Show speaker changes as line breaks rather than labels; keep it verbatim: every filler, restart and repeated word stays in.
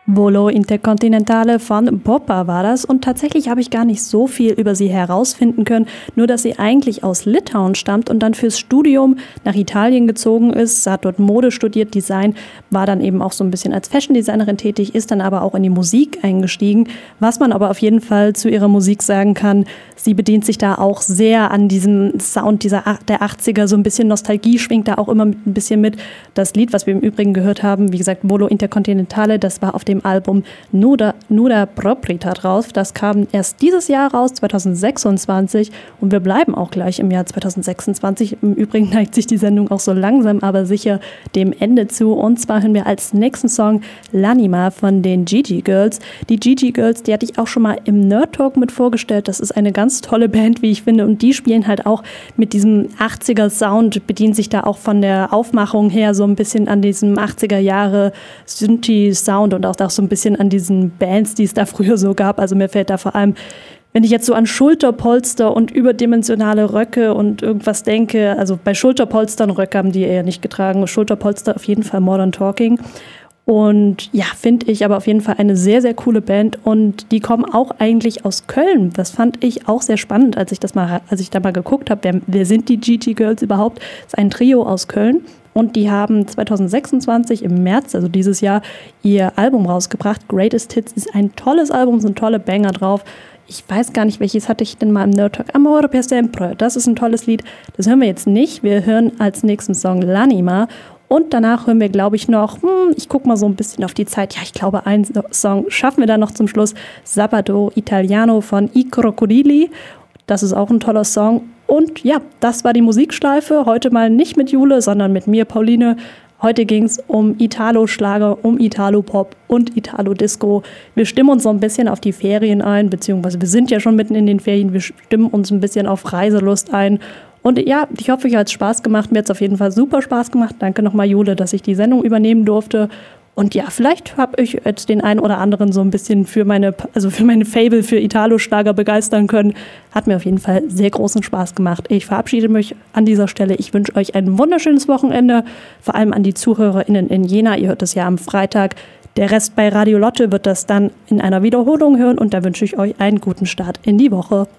Volo Intercontinentale von Poppa war das und tatsächlich habe ich gar nicht so viel über sie herausfinden können, nur dass sie eigentlich aus Litauen stammt und dann fürs Studium nach Italien gezogen ist. Sie hat dort Mode studiert, Design, war dann eben auch so ein bisschen als Fashion-Designerin tätig, ist dann aber auch in die Musik eingestiegen. Was man aber auf jeden Fall zu ihrer Musik sagen kann, sie bedient sich da auch sehr an diesem Sound dieser der achtziger, so ein bisschen Nostalgie schwingt da auch immer mit, ein bisschen mit. Das Lied, was wir im Übrigen gehört haben, wie gesagt, Volo Intercontinentale, das war auf dem Album Nuda, Nuda Proprita drauf. Das kam erst dieses Jahr raus, zwanzig sechsundzwanzig, und wir bleiben auch gleich im Jahr zwanzig sechsundzwanzig. Im Übrigen neigt sich die Sendung auch so langsam, aber sicher dem Ende zu. Und zwar hören wir als nächsten Song L'Anima von den Gigi Girls. Die Gigi Girls, die hatte ich auch schon mal im Nerd Talk mit vorgestellt. Das ist eine ganz tolle Band, wie ich finde, und die spielen halt auch mit diesem achtziger Sound, bedienen sich da auch von der Aufmachung her so ein bisschen an diesem achtziger Jahre Synthi-Sound und auch da so ein bisschen an diesen Bands, die es da früher so gab. Also mir fällt da vor allem, wenn ich jetzt so an Schulterpolster und überdimensionale Röcke und irgendwas denke, also bei Schulterpolstern, Röcke haben die eher nicht getragen, Schulterpolster auf jeden Fall Modern Talking. Und ja, finde ich aber auf jeden Fall eine sehr, sehr coole Band und die kommen auch eigentlich aus Köln. Das fand ich auch sehr spannend, als ich das mal, als ich da mal geguckt habe, wer, wer sind die Gigi Girls überhaupt? Das ist ein Trio aus Köln. Und die haben zwanzig sechsundzwanzig im März, also dieses Jahr, ihr Album rausgebracht. Greatest Hits ist ein tolles Album, sind tolle Banger drauf. Ich weiß gar nicht, welches hatte ich denn mal im Nerd Talk. Amore per sempre. Das ist ein tolles Lied. Das hören wir jetzt nicht. Wir hören als nächsten Song L'Anima. Und danach hören wir, glaube ich, noch, hm, ich gucke mal so ein bisschen auf die Zeit. Ja, ich glaube, einen Song schaffen wir dann noch zum Schluss. Sabato Italiano von I Crocodili. Das ist auch ein toller Song. Und ja, das war die Musikschleife. Heute mal nicht mit Jule, sondern mit mir, Pauline. Heute ging es um Italo-Schlager, um Italo-Pop und Italo-Disco. Wir stimmen uns so ein bisschen auf die Ferien ein, beziehungsweise wir sind ja schon mitten in den Ferien. Wir stimmen uns ein bisschen auf Reiselust ein. Und ja, ich hoffe, euch hat es Spaß gemacht. Mir hat es auf jeden Fall super Spaß gemacht. Danke nochmal, Jule, dass ich die Sendung übernehmen durfte. Und ja, vielleicht habe ich jetzt den einen oder anderen so ein bisschen für meine, also für meine Fable für Italo-Schlager begeistern können. Hat mir auf jeden Fall sehr großen Spaß gemacht. Ich verabschiede mich an dieser Stelle. Ich wünsche euch ein wunderschönes Wochenende. Vor allem an die ZuhörerInnen in Jena. Ihr hört es ja am Freitag. Der Rest bei Radio Lotte wird das dann in einer Wiederholung hören. Und da wünsche ich euch einen guten Start in die Woche.